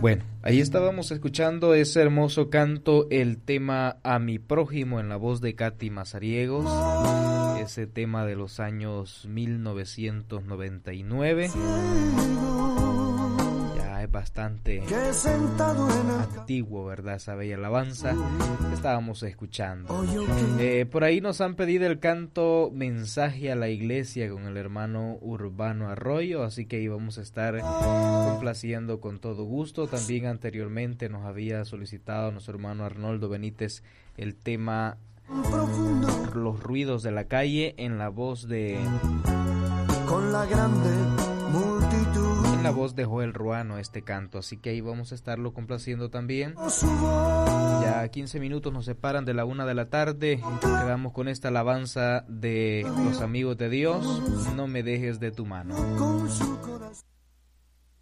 Bueno, ahí estábamos escuchando ese hermoso canto, el tema A mi prójimo, en la voz de Katy Mazariegos, ese tema de los años 1999. Ya es bastante antiguo, ¿verdad? Esa bella alabanza que estábamos escuchando. Por ahí nos han pedido el canto Mensaje a la Iglesia con el hermano Urbano Arroyo, así que ahí vamos a estar complaciendo con todo gusto. También anteriormente nos había solicitado nuestro hermano Arnoldo Benítez el tema Los ruidos de la calle en la voz de la voz de Joel Ruano, este canto, así que ahí vamos a estarlo complaciendo también. Ya 15 minutos nos separan de la 1 de la tarde. Quedamos con esta alabanza de los amigos de Dios, No me dejes de tu mano.